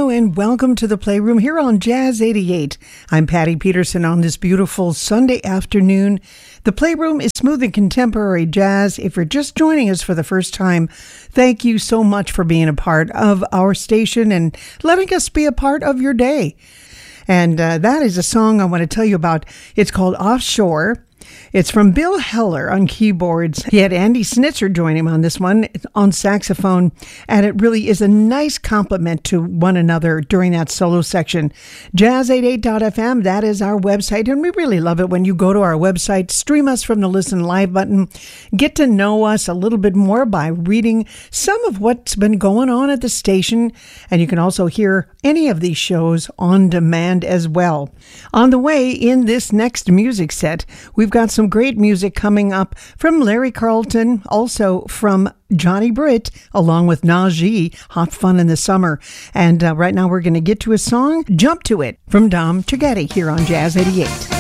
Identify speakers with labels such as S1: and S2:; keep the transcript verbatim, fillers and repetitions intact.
S1: Hello and welcome to the Playroom here on Jazz eighty-eight. I'm Patty Peterson on this beautiful Sunday afternoon. The Playroom is smooth and contemporary jazz. If you're just joining us for the first time, thank you so much for being a part of our station and letting us be a part of your day. And uh, that is a song I want to tell you about. It's called Offshore. It's from Bill Heller on keyboards. He had Andy Snitzer join him on this one on saxophone, and it really is a nice compliment to one another during that solo section. jazz eighty-eight dot f m, that is our website, and we really love it when you go to our website, stream us from the Listen Live button, get to know us a little bit more by reading some of what's been going on at the station, and you can also hear any of these shows on demand as well. On the way, in this next music set, we've got some great music coming up from Larry Carlton, also from Johnny Britt, along with Najee, Hot Fun in the Summer. And uh, right now we're going to get to a song, Jump to It, from Dom Triggetti here on Jazz eighty-eight.